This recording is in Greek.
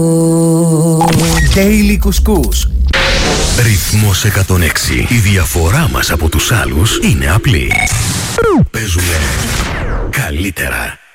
Daily Couscous. Ρυθμός 106. Η διαφορά μας από τους άλλους είναι απλή. Παίζουμε καλύτερα.